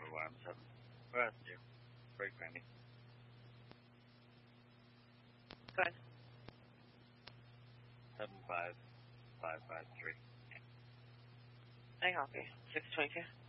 7. Where's you? Break Randy. Go ahead. 75553. I copy. 622.